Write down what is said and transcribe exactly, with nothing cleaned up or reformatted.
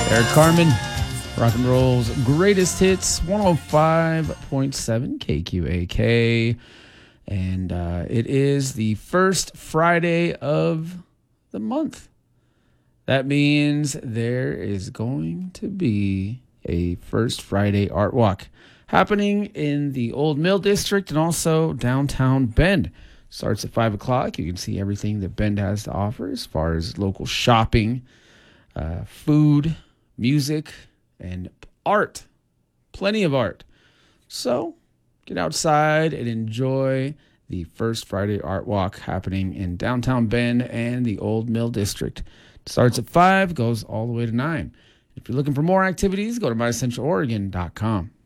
Eric Carmen, rock and roll's greatest hits, one oh five point seven K Q A K. And uh, it is the first Friday of the month. That means there is going to be a First Friday Art Walk happening in the Old Mill District and also downtown Bend. Starts at five o'clock. You can see everything that Bend has to offer as far as local shopping, uh, food, music, and art. Plenty of art. So get outside and enjoy the First Friday Art Walk happening in downtown Bend and the Old Mill District. It starts at five, goes all the way to nine. If you're looking for more activities, go to my central oregon dot com.